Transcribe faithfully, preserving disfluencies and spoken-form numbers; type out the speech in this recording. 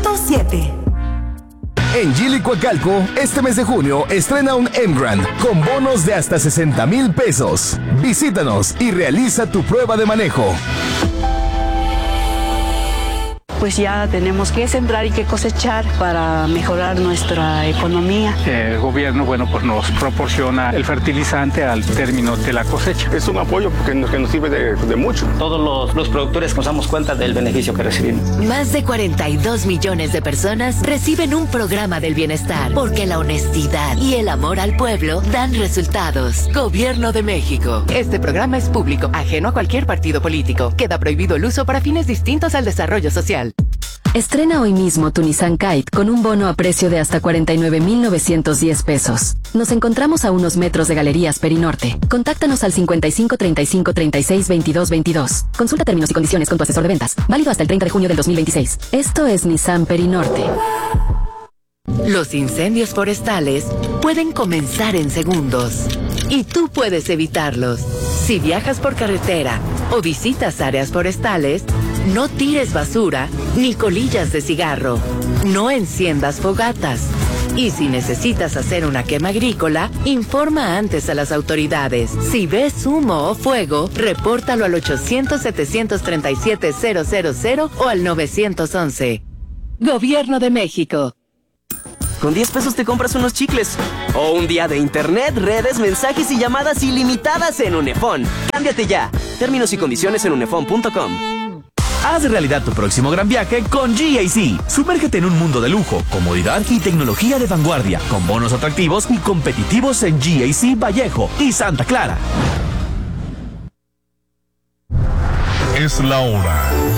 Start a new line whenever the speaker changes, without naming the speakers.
punto siete.
En Geely Coacalco, este mes de junio, estrena un M-Grand con bonos de hasta sesenta mil pesos. Visítanos y realiza tu prueba de manejo.
Pues ya tenemos que sembrar y que cosechar para mejorar nuestra economía.
El gobierno, bueno, pues nos proporciona el fertilizante al término de la cosecha.
Es un apoyo porque nos, que nos sirve de, de mucho.
Todos los, los productores nos damos cuenta del beneficio que recibimos.
Más de cuarenta y dos millones de personas reciben un programa del bienestar, porque la honestidad y el amor al pueblo dan resultados. Gobierno de México.
Este programa es público, ajeno a cualquier partido político. Queda prohibido el uso para fines distintos al desarrollo social.
Estrena hoy mismo tu Nissan Kite con un bono a precio de hasta cuarenta y nueve mil novecientos diez pesos. Nos encontramos a unos metros de Galerías Perinorte. Contáctanos al cincuenta y cinco treinta y cinco treinta y seis veintidós veintidós. Consulta términos y condiciones con tu asesor de ventas. Válido hasta el treinta de junio del dos mil veintiséis. Esto es Nissan Perinorte.
Los incendios forestales pueden comenzar en segundos y tú puedes evitarlos. Si viajas por carretera o visitas áreas forestales, no tires basura ni colillas de cigarro. No enciendas fogatas. Y si necesitas hacer una quema agrícola, informa antes a las autoridades. Si ves humo o fuego, repórtalo al ochocientos, setecientos treinta y siete, cero cero cero o al nueve once. Gobierno de México.
Con diez pesos te compras unos chicles. O un día de internet, redes, mensajes y llamadas ilimitadas en Unefón. Cámbiate ya. Términos y condiciones en unefón punto com.
Haz realidad tu próximo gran viaje con G A C. Sumérgete en un mundo de lujo, comodidad y tecnología de vanguardia, con bonos atractivos y competitivos en G A C Vallejo y Santa Clara.
Es la hora